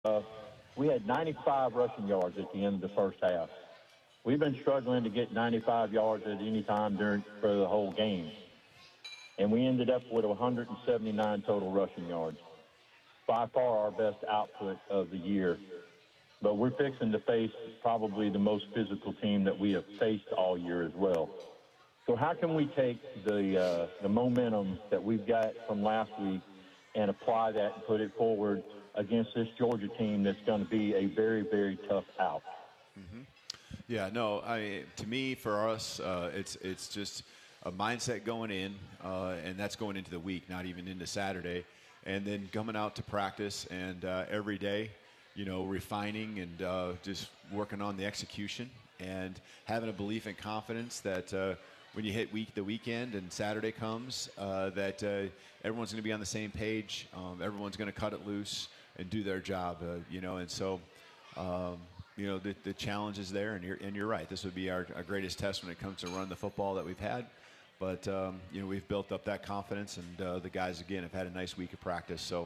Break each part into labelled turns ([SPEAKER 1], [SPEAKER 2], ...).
[SPEAKER 1] we had 95 rushing yards at the end of the first half. We've been struggling to get 95 yards at any time for the whole game. And we ended up with 179 total rushing yards. By far our best output of the year. But we're fixing to face probably the most physical team that we have faced all year as well. So how can we take the momentum that we've got from last week and apply that and put it forward against this Georgia team that's going to be a very, very tough out?
[SPEAKER 2] Mm-hmm. Yeah, no, to me, for us, it's just a mindset going in, and that's going into the week, not even into Saturday, and then coming out to practice and every day, refining and just working on the execution and having a belief and confidence that when you hit the weekend and Saturday comes, that everyone's going to be on the same page. Everyone's going to cut it loose and do their job, and so, the challenge is there, and you're right. This would be our greatest test when it comes to running the football that we've had. But, we've built up that confidence, and the guys, again, have had a nice week of practice. So,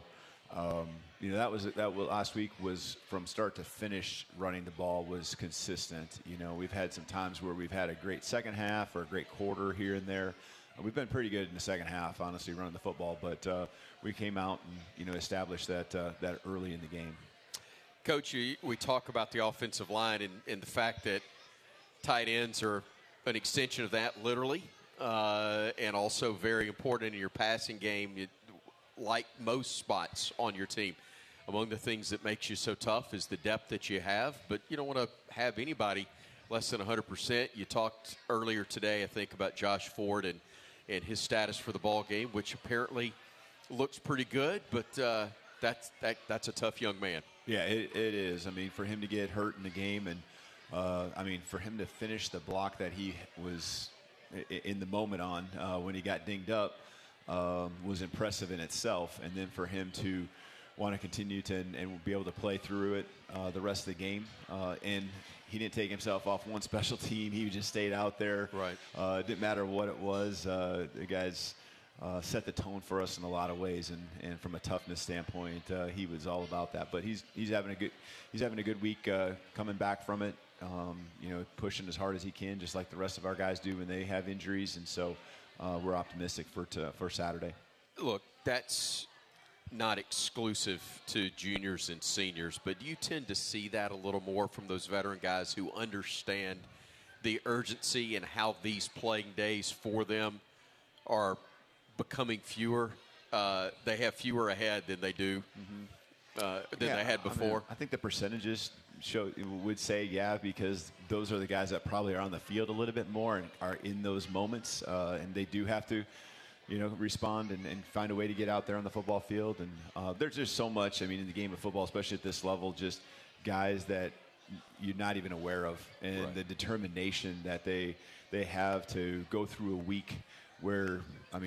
[SPEAKER 2] last week was from start to finish running the ball was consistent. We've had some times where we've had a great second half or a great quarter here and there. We've been pretty good in the second half, honestly, running the football. But we came out and, established that early in the game.
[SPEAKER 3] Coach, we talk about the offensive line and the fact that tight ends are an extension of that, literally. And also very important in your passing game, like most spots on your team. Among the things that makes you so tough is the depth that you have, but you don't want to have anybody less than 100%. You talked earlier today, I think, about Josh Ford and his status for the ball game, which apparently looks pretty good, but that's a tough young man.
[SPEAKER 2] Yeah, it is. I mean, for him to get hurt in the game and, for him to finish the block that he was in the moment on when he got dinged up was impressive in itself. And then for him to want to continue to and be able to play through it the rest of the game. And he didn't take himself off one special team. He just stayed out there.
[SPEAKER 3] Right.
[SPEAKER 2] It didn't matter what it was. The guys set the tone for us in a lot of ways. And from a toughness standpoint, he was all about that. But he's having a good week coming back from it. Pushing as hard as he can, just like the rest of our guys do when they have injuries. And so we're optimistic for Saturday.
[SPEAKER 3] Look, that's not exclusive to juniors and seniors, but you tend to see that a little more from those veteran guys who understand the urgency and how these playing days for them are becoming fewer. They have fewer ahead than they do than they had before.
[SPEAKER 2] I think the percentages would say because those are the guys that probably are on the field a little bit more and are in those moments, and they do have to respond and find a way to get out there on the football field. And there's just so much, in the game of football, especially at this level, just guys that you're not even aware of, and
[SPEAKER 3] right.
[SPEAKER 2] The determination that they have to go through a week where,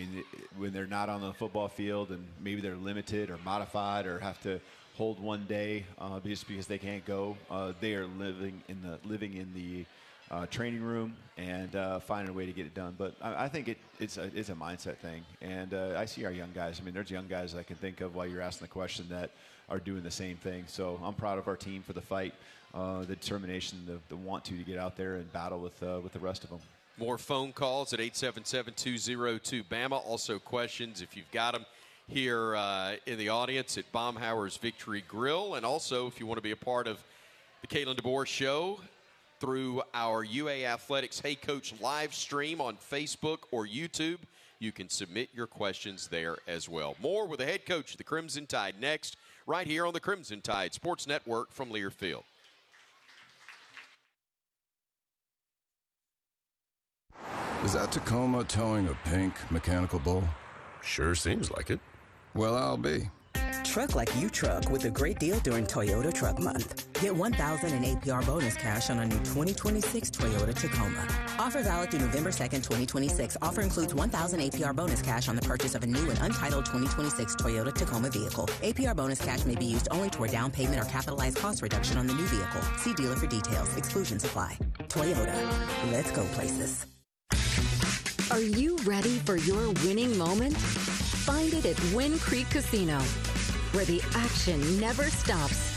[SPEAKER 2] when they're not on the football field and maybe they're limited or modified or have to hold one day just because they can't go, they are living in the training room and finding a way to get it done. But I think it's a mindset thing. And I see our young guys. There's young guys I can think of while you're asking the question that are doing the same thing. So I'm proud of our team for the fight, the determination, the want to get out there and battle with the rest of them.
[SPEAKER 3] More phone calls at 877-202-BAMA. Also questions, if you've got them, here in the audience at Baumhauer's Victory Grill. And also, if you want to be a part of the Kalen DeBoer Show through our UA Athletics Hey Coach live stream on Facebook or YouTube, you can submit your questions there as well. More with the head coach of the Crimson Tide next, right here on the Crimson Tide Sports Network from Learfield.
[SPEAKER 4] Is that Tacoma towing a pink mechanical bull?
[SPEAKER 5] Sure seems like it.
[SPEAKER 4] Well, I'll be.
[SPEAKER 6] Truck like you truck with a great deal during Toyota Truck Month. Get $1,000 in APR bonus cash on a new 2026 Toyota Tacoma. Offer valid through November 2nd, 2026. Offer includes $1,000 APR bonus cash on the purchase of a new and untitled 2026 Toyota Tacoma vehicle. APR bonus cash may be used only toward down payment or capitalized cost reduction on the new vehicle. See dealer for details. Exclusions apply. Toyota. Let's go places.
[SPEAKER 7] Are you ready for your winning moment? Find it at Wind Creek Casino, where the action never stops